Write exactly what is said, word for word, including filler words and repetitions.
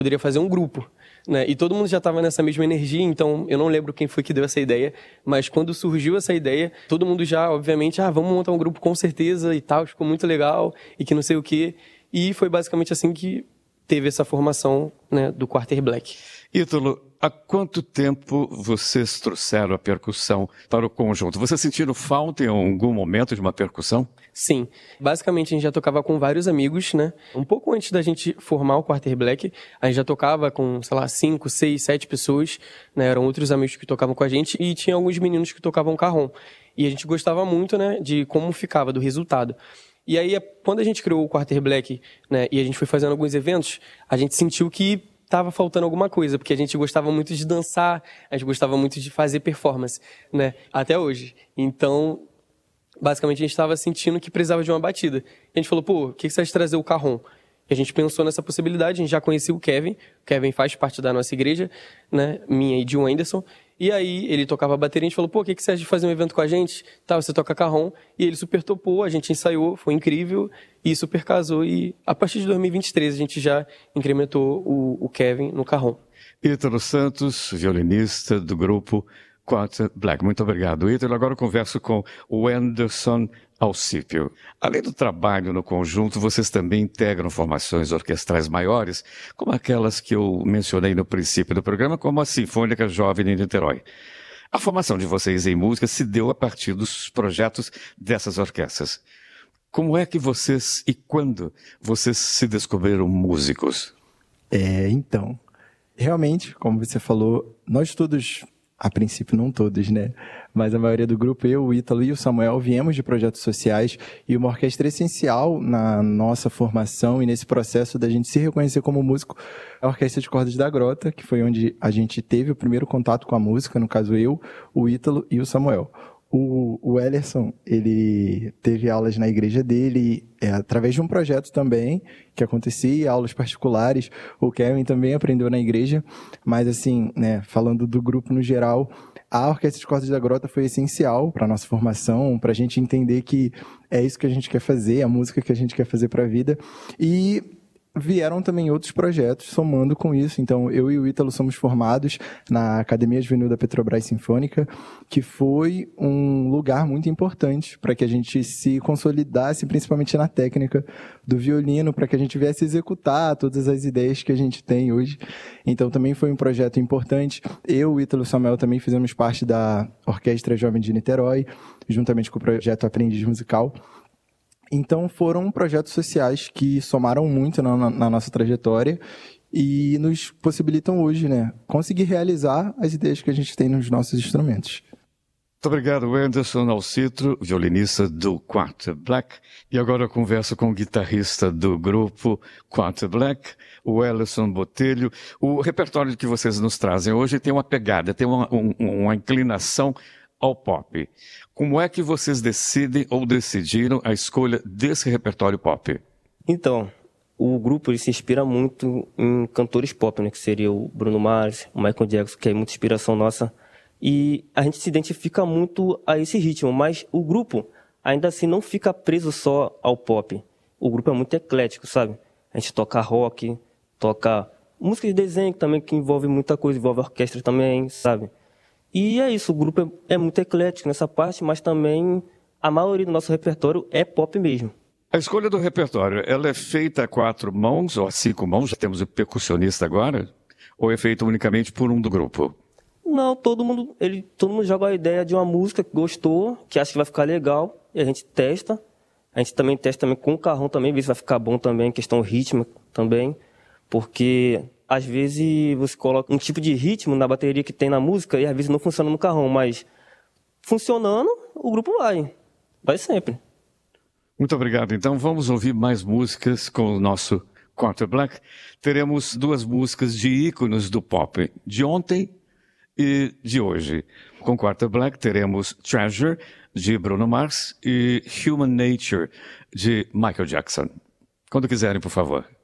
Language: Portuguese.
poderia fazer um grupo, né? E todo mundo já estava nessa mesma energia, então eu não lembro quem foi que deu essa ideia, mas quando surgiu essa ideia, todo mundo já, obviamente, ah, vamos montar um grupo com certeza e tal, ficou muito legal e que não sei o quê. E foi basicamente assim que teve essa formação, né, do Quarter Black. Ítalo, há quanto tempo vocês trouxeram a percussão para o conjunto? Vocês sentiram falta em algum momento de uma percussão? Sim. Basicamente, a gente já tocava com vários amigos, né? Um pouco antes da gente formar o Quarter Black, a gente já tocava com, sei lá, cinco, seis, sete pessoas, né? Eram outros amigos que tocavam com a gente e tinha alguns meninos que tocavam carrom. E a gente gostava muito, né, de como ficava, do resultado. E aí, quando a gente criou o Quarter Black, né, e a gente foi fazendo alguns eventos, a gente sentiu que estava faltando alguma coisa, porque a gente gostava muito de dançar, a gente gostava muito de fazer performance, né, até hoje. Então, basicamente, a gente estava sentindo que precisava de uma batida. A gente falou, pô, o que você acha de trazer o carrom? E a gente pensou nessa possibilidade, a gente já conhecia o Kevin, o Kevin faz parte da nossa igreja, né, minha e de um Anderson, e aí ele tocava bateria, a gente falou, pô, o que você acha de fazer um evento com a gente? Tá, você toca carrom, e ele super topou, a gente ensaiou, foi incrível, e super casou, e a partir de dois mil e vinte e três a gente já incrementou o, o Kevin no carrom. Ítalo Santos, violinista do grupo Quarter Black. Muito obrigado, Ítalo. Agora eu converso com o Anderson Alcípio. Além do trabalho no conjunto, vocês também integram formações orquestrais maiores, como aquelas que eu mencionei no princípio do programa, como a Sinfônica Jovem de Niterói. A formação de vocês em música se deu a partir dos projetos dessas orquestras. Como é que vocês e quando vocês se descobriram músicos? É, então, realmente, como você falou, nós todos, a princípio não todos, né? Mas a maioria do grupo, eu, o Ítalo e o Samuel, viemos de projetos sociais e uma orquestra essencial na nossa formação e nesse processo da gente se reconhecer como músico, a Orquestra de Cordas da Grota, que foi onde a gente teve o primeiro contato com a música, no caso eu, o Ítalo e o Samuel. O, o Ellerson, ele teve aulas na igreja dele, é, através de um projeto também, que acontecia, aulas particulares. O Kevin também aprendeu na igreja, mas assim, né, falando do grupo no geral, a Orquestra de Cordas da Grota foi essencial para a nossa formação, para a gente entender que é isso que a gente quer fazer, a música que a gente quer fazer para a vida. E vieram também outros projetos somando com isso. Então, eu e o Ítalo somos formados na Academia Juvenil da Petrobras Sinfônica, que foi um lugar muito importante para que a gente se consolidasse, principalmente na técnica do violino, para que a gente viesse executar todas as ideias que a gente tem hoje. Então, também foi um projeto importante. Eu, o Ítalo e o Samuel também fizemos parte da Orquestra Jovem de Niterói, juntamente com o projeto Aprendiz Musical. Então, foram projetos sociais que somaram muito na, na nossa trajetória e nos possibilitam hoje, né, conseguir realizar as ideias que a gente tem nos nossos instrumentos. Muito obrigado, Anderson Alcípio, violinista do Quarter Black. E agora eu converso com o guitarrista do grupo Quarter Black, o Ellerson Botelho. O repertório que vocês nos trazem hoje tem uma pegada, tem uma, um, uma inclinação ao pop. Como é que vocês decidem ou decidiram a escolha desse repertório pop? Então, o grupo ele se inspira muito em cantores pop, né? Que seria o Bruno Mars, o Michael Jackson, que é muita inspiração nossa. E a gente se identifica muito a esse ritmo, mas o grupo ainda assim não fica preso só ao pop. O grupo é muito eclético, sabe? A gente toca rock, toca música de desenho também, que envolve muita coisa, envolve orquestra também, sabe? E é isso, o grupo é, é muito eclético nessa parte, mas também a maioria do nosso repertório é pop mesmo. A escolha do repertório, ela é feita a quatro mãos ou a cinco mãos? Já temos o percussionista agora? Ou é feita unicamente por um do grupo? Não, todo mundo, ele, todo mundo joga a ideia de uma música que gostou, que acha que vai ficar legal, e a gente testa. A gente também testa também com o carrão também, ver se vai ficar bom também, questão rítmica também, porque às vezes você coloca um tipo de ritmo na bateria que tem na música e às vezes não funciona no carrão, mas funcionando, o grupo vai. Vai sempre. Muito obrigado. Então vamos ouvir mais músicas com o nosso Quarter Black. Teremos duas músicas de ícones do pop, de ontem e de hoje. Com Quarter Black teremos Treasure, de Bruno Mars, e Human Nature, de Michael Jackson. Quando quiserem, por favor.